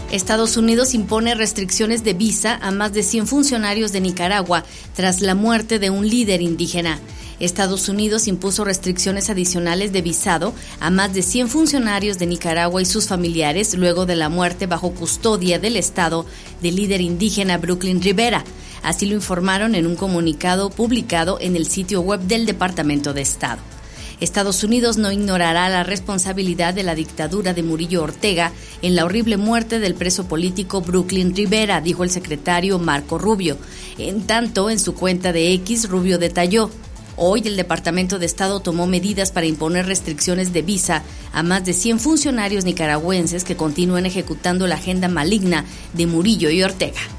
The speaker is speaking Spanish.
Estados Unidos impone restricciones de visa a más de 100 funcionarios de Nicaragua tras la muerte de un líder indígena. Estados Unidos impuso restricciones adicionales de visado a más de 100 funcionarios de Nicaragua y sus familiares luego de la muerte bajo custodia del Estado del líder indígena Brooklyn Rivera. Así lo informaron en un comunicado publicado en el sitio web del Departamento de Estado. Estados Unidos no ignorará la responsabilidad de la dictadura de Murillo Ortega en la horrible muerte del preso político Brooklyn Rivera, dijo el secretario Marco Rubio. En tanto, en su cuenta de X, Rubio detalló: hoy el Departamento de Estado tomó medidas para imponer restricciones de visa a más de 100 funcionarios nicaragüenses que continúan ejecutando la agenda maligna de Murillo y Ortega.